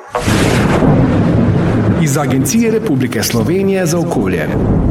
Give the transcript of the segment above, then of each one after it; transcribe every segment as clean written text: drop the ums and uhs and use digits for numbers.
Iz Agencije Republike Slovenije za okolje.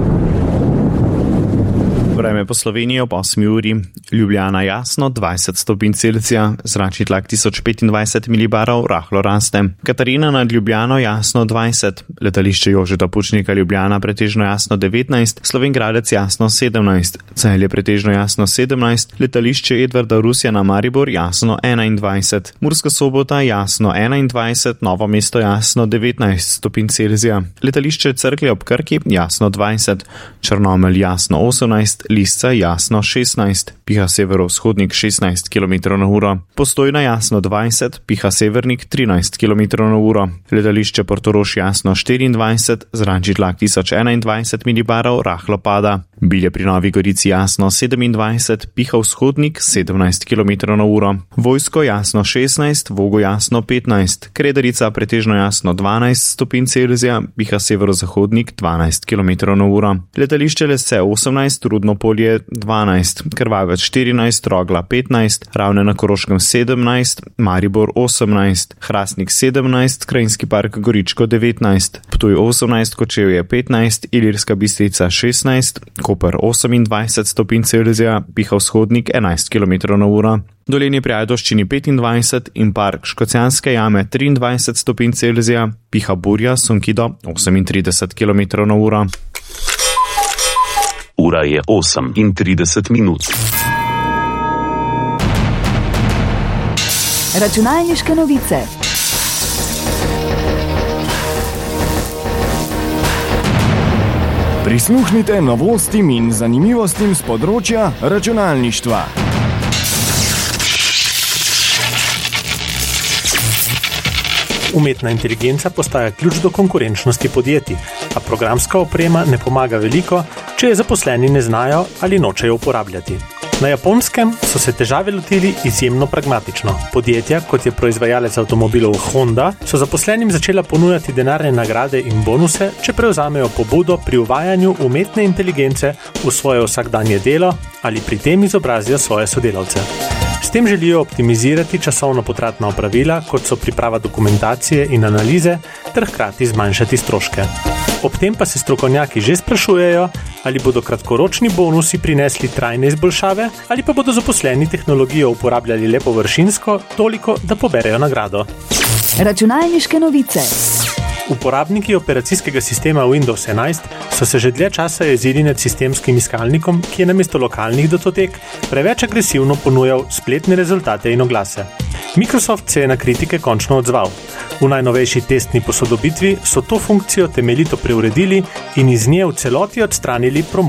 Vreme po Sloveniji ob 8 uri. Ljubljana jasno 20 stopinj Celzija, zračni tlak 1025 milibarov, rahlo raste. Katarina nad Ljubljano jasno 20, letališče Jožeta Pučnika Ljubljana pretežno jasno 19, Slovenj Gradec jasno 17, Celje pretežno jasno 17, letališče Edvarda Rusjana Maribor jasno 21, Murska Sobota jasno 21, Novo mesto jasno 19 stopinj Celzija, letališče Cerklje ob Krki jasno 20, Črnomelj jasno 18, Lisca jasno 16, piha severovzhodnik 16 km/h, Postojna jasno 20, piha severnik 13 km/h, letališče Portorož jasno 24, zračni tlak 1021 milibarov, rahlo pada, Bilje pri Novi Gorici jasno 27, piha vzhodnik 17 km/h, Vojsko jasno 16, Vogo jasno 15, Kredarica pretežno jasno 12 stopinj Celzija, piha severozahodnik 12 km/h, letališče Lese 18, Rudno Polje 12, Krvavec 14, Rogla 15, Ravne na Koroškem 17, Maribor 18, Hrastnik 17, Krajinski park Goričko 19, Ptuj 18, Kočevje 15, Ilirska Bistrica 16, Koper 28 stopinj Celzija, piha vzhodnik 11 km/h, Dolenje pri Ajdovščini 25 in park Škocjanske jame 23 stopinj Celzija, piha burja Sonkido 38 km/h. Ura je 8:30. Računalniške novice. Prisluhnite novostim in zanimivostim z področja računalništva. Umetna inteligenca postaja ključ do konkurenčnosti podjetij, a programska oprema ne pomaga veliko, če je zaposleni ne znajo ali nočejo uporabljati. Na Japonskem so se težave lotili izjemno pragmatično. Podjetja, kot je proizvajalec avtomobilov Honda, so zaposlenim začela ponujati denarne nagrade in bonuse, če prevzamejo pobudo pri uvajanju umetne inteligence v svoje vsakdanje delo ali pri tem izobrazijo svoje sodelavce. S tem želijo optimizirati časovno potratna opravila, kot so priprava dokumentacije in analize, ter hkrati zmanjšati stroške. Ob tem pa se strokovnjaki že sprašujejo, ali bodo kratkoročni bonusi prinesli trajne izboljšave, ali pa bodo zaposleni tehnologijo uporabljali le površinsko, toliko, da poberejo nagrado. Računalniške novice. Uporabniki operacijskega sistema Windows 11 so se že dlje časa jezili nad sistemskim iskalnikom, ki je namesto lokalnih datotek preveč agresivno ponujal spletne rezultate in oglase. Microsoft se je na kritike končno odzval. V najnovejši testni posodobitvi so to funkcijo temeljito preuredili in iz nje v celoti odstranili promocijo.